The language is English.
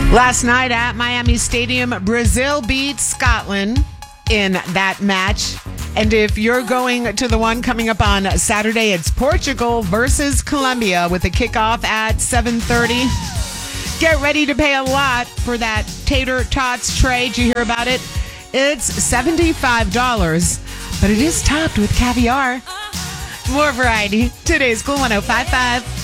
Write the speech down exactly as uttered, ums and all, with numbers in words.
Last night at Miami Stadium, Brazil beat Scotland in that match. And if you're going to the one coming up on Saturday, it's Portugal versus Colombia with a kickoff at seven thirty. Get ready to pay a lot for that tater tots tray. Did you hear about it? It's seventy-five dollars, but it is topped with caviar. More variety. Today's Cool one oh five point five.